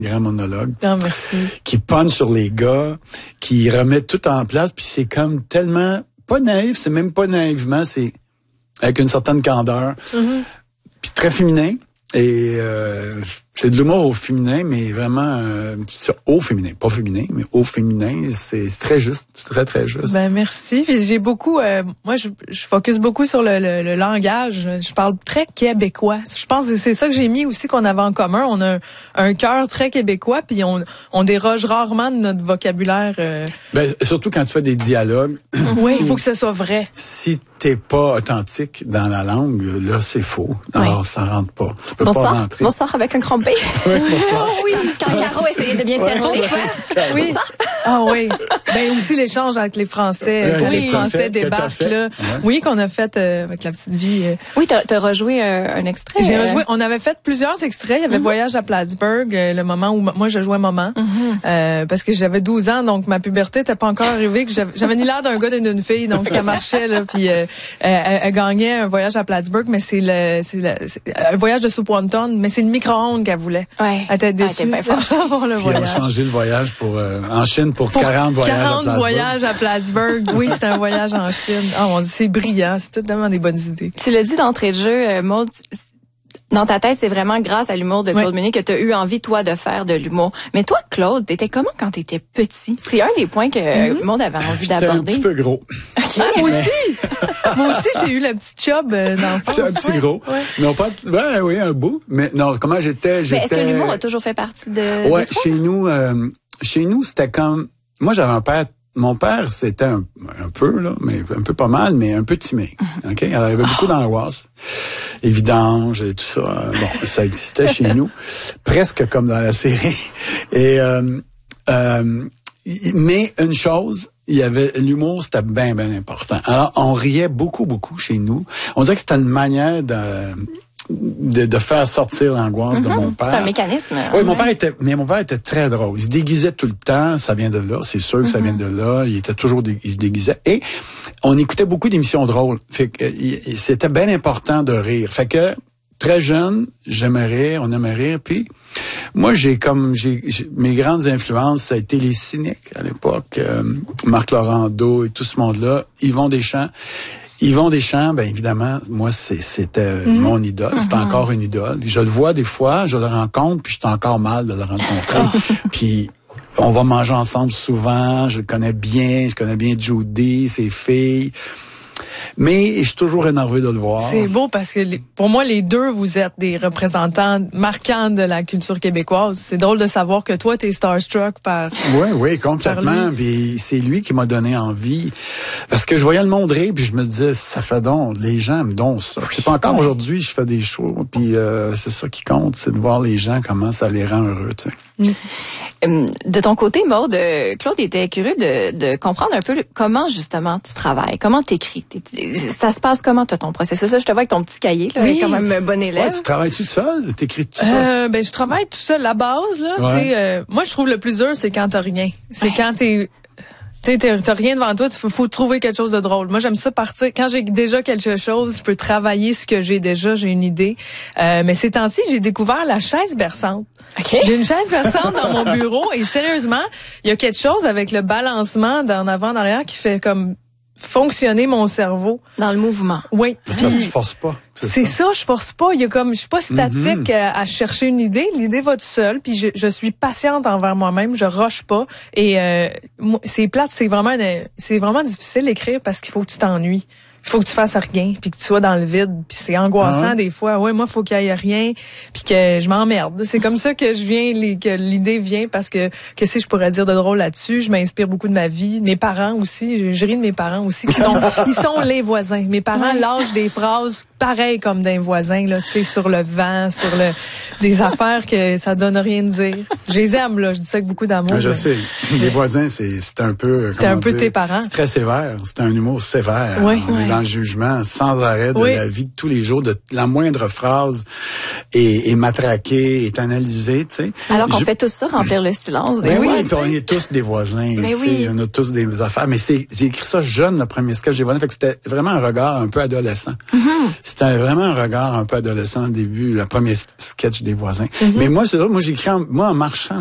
grand monologue. Ah, merci. Qui punch sur les gars, qui remet tout en place, puis c'est comme tellement, pas naïf, c'est même pas naïvement, c'est avec une certaine candeur, puis très féminin, et c'est de l'humour au féminin, mais vraiment au féminin, pas féminin, mais au féminin, c'est très juste, c'est très très juste. Ben merci. Puis j'ai beaucoup, moi je focus beaucoup sur le langage. Je parle très québécois. Je pense que c'est ça que j'ai mis aussi qu'on avait en commun. On a un cœur très québécois, puis on déroge rarement de notre vocabulaire. Ben surtout quand tu fais des dialogues. Oui, il faut que ce soit vrai. Si t'es pas authentique dans la langue, là c'est faux. Alors ça rentre pas. Ça peut bonsoir. Pas rentrer. Bonsoir avec un grand B. Oui, bonsoir. Oui, quand Caro essayait de bien te faire oui. Bonsoir. Ah oui. Ben aussi l'échange avec les Français, quand les Français débarquent là. Oui, qu'on a fait avec La Petite Vie. Oui, t'as rejoué un extrait. J'ai rejoué. On avait fait plusieurs extraits. Il y avait Voyage à Plattsburgh, le moment où moi je jouais maman, parce que j'avais 12 ans, donc ma puberté était pas encore arrivée. Que j'avais ni l'air d'un gars ni d'une fille, donc ça marchait là. Puis elle gagnait un voyage à Plattsburgh, mais c'est un voyage de soupe wonton, mais c'est le micro-ondes qu'elle voulait. Ouais. Elle était déçue. Elle était bien fâchée. Puis ils ont changé le voyage en Chine pour 40 voyages à Plattsburgh. 40 voyages à Plattsburgh. Oui, c'est un voyage en Chine. Oh mon Dieu, c'est brillant. C'est tellement des bonnes idées. Tu l'as dit d'entrée de jeu, Maude, dans ta tête, c'est vraiment grâce à l'humour de Claude Meunier que tu as eu envie, toi, de faire de l'humour. Mais toi, Claude, t'étais comment quand t'étais petit? C'est un des points que Maude avait envie d'aborder. C'était un petit peu gros. Okay. Ah, moi aussi, j'ai eu le petit chub d'enfance. C'est un petit gros. Ouais. Non, pas, oui, un bout. Mais non, comment j'étais. Mais est-ce que l'humour a toujours fait partie de ouais, toi? chez nous, c'était comme, moi, j'avais un père. Mon père, c'était un peu, là, mais un peu pas mal, mais un peu timide. OK? Alors, il y avait beaucoup d'angoisse. Les vidanges et tout ça. Bon, ça existait chez nous. Presque comme dans la série. Et, mais une chose, il y avait, l'humour, c'était bien, bien important. Alors, on riait beaucoup, beaucoup chez nous. On dirait que c'était une manière de faire sortir l'angoisse de mon père. C'est un mécanisme. Oui, mon père était très drôle. Il se déguisait tout le temps. Ça vient de là. C'est sûr que ça vient de là. Il se déguisait. Et on écoutait beaucoup d'émissions drôles. Fait que, c'était bien important de rire. Fait que, très jeune, j'aimais rire, on aimait rire. Puis, moi, mes grandes influences, ça a été les cyniques à l'époque. Marc Laurando et tout ce monde-là. Yvon Deschamps, ben évidemment, moi c'était mon idole, c'est encore une idole. Je le vois des fois, je le rencontre, puis je suis encore mal de le rencontrer. Puis on va manger ensemble souvent, je connais bien Judy, ses filles. Mais je suis toujours énervé de le voir. C'est beau parce que pour moi, les deux, vous êtes des représentants marquants de la culture québécoise. C'est drôle de savoir que toi, t'es starstruck par... Oui, complètement. Puis c'est lui qui m'a donné envie. Parce que je voyais le monde rire, puis je me disais, ça fait donc, les gens me donnent ça. C'est pas encore aujourd'hui, je fais des shows, puis c'est ça qui compte, c'est de voir les gens, comment ça les rend heureux, tu sais. De ton côté, Maude, Claude était curieux de comprendre un peu comment justement tu travailles, comment t'écris. Ça se passe comment toi ton processus? Je te vois avec ton petit cahier, là, quand même un bon élève. Ouais, tu travailles-tu seul? T'écris tout ça? Ben je travaille tout seul. La base, là, tu sais, moi je trouve le plus dur, c'est quand t'as rien. C'est quand tu sais, t'as rien devant toi, faut trouver quelque chose de drôle. Moi, j'aime ça partir. Quand j'ai déjà quelque chose, je peux travailler ce que j'ai déjà, j'ai une idée. Mais ces temps-ci, j'ai découvert la chaise berçante. Okay. J'ai une chaise berçante dans mon bureau et sérieusement, il y a quelque chose avec le balancement d'en avant, en arrière qui fait comme fonctionner mon cerveau. Dans le mouvement. Oui. Parce que tu forces pas. C'est ça, je force pas. Il y a comme, je suis pas statique à chercher une idée. L'idée va tout seul. Puis je suis patiente envers moi-même. Je rush pas. Et c'est plate. C'est vraiment difficile d'écrire parce qu'il faut que tu t'ennuies. Il faut que tu fasses rien, puis que tu sois dans le vide, puis c'est angoissant des fois. Ouais, moi, faut qu'il y ait rien, puis que je m'emmerde. C'est comme ça que que l'idée vient, parce que qu'est-ce que je pourrais dire de drôle là-dessus. Je m'inspire beaucoup de ma vie, mes parents aussi. Je ris de mes parents aussi, ils sont les voisins. Mes parents lâchent des phrases pareilles comme d'un voisin, là, tu sais, sur le vent, des affaires que ça donne rien de dire. Je les aime, là. Je dis ça avec beaucoup d'amour. Je sais. Les voisins, c'est un peu. C'est un peu tes parents. C'est très sévère. C'est un humour sévère. Oui. dans le jugement sans arrêt de la vie de tous les jours, de la moindre phrase est matraquée, est analysée, tu sais. Alors qu'on fait tout ça, remplir le silence. Oui, puis on est tous des voisins, tu sais, on a tous des affaires. Mais j'ai écrit ça jeune, le premier sketch des voisins, fait que c'était vraiment un regard un peu adolescent. C'était vraiment un regard un peu adolescent au début, le premier sketch des voisins. Mais moi, c'est drôle, moi j'écris en marchant.